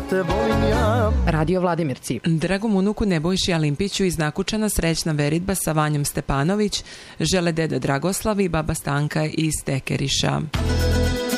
te volim ja. Radio Vladimirci. Dragom unuku Nebojši Alimpiću iz Nakučana srećna veritba sa Vanjom Stepanović žele deda Dragoslav i baba Stanka iz Tekeriša.